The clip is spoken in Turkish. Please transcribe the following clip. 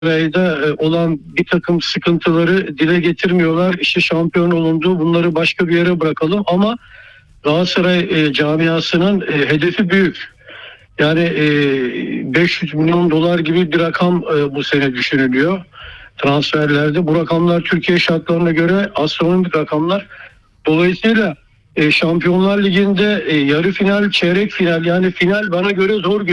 Galatasaray'da olan bir takım sıkıntıları dile getirmiyorlar. İşte şampiyon olundu, bunları başka bir yere bırakalım ama Galatasaray camiasının hedefi büyük. Yani 500 milyon dolar gibi bir rakam bu sene düşünülüyor transferlerde. Bu rakamlar Türkiye şartlarına göre astronomik rakamlar. Dolayısıyla Şampiyonlar Ligi'nde yarı final, çeyrek final, yani final bana göre zor